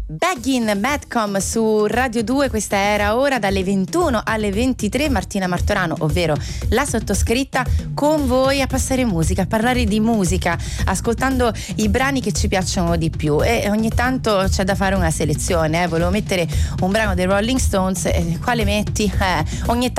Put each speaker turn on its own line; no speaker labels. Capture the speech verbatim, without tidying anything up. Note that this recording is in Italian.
Baggin Madcom su Radio due, questa era ora dalle ventuno alle ventitré. Martina Martorano, ovvero la sottoscritta, con voi a passare musica, a parlare di musica, ascoltando i brani che ci piacciono di più, e ogni tanto c'è da fare una selezione, eh. Volevo mettere un brano dei Rolling Stones, eh, quale metti? Eh, ogni